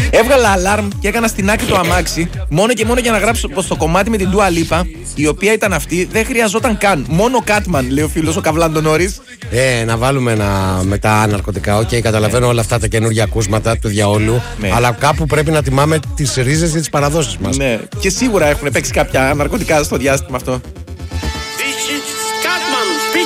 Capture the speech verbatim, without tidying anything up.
Έβγαλα αλάρμ και έκανα στην άκρη το αμάξι μόνο και μόνο για να γράψω πως το κομμάτι με την Dua Lipa, η οποία ήταν αυτή, δεν χρειαζόταν καν. Μόνο Catman, λέει ο φίλος ο Καβλάντο Νόρις. Ε, να βάλουμε ένα με τα ναρκωτικά. Οκ, okay, καταλαβαίνω όλα αυτά τα καινούργια ακούσματα του διαόλου. Ναι. Αλλά κάπου πρέπει να τιμάμε τις ρίζες και τις παραδόσεις μας. Ναι, και σίγουρα έχουν παίξει κάποια ναρκωτικά στο διάστημα αυτό.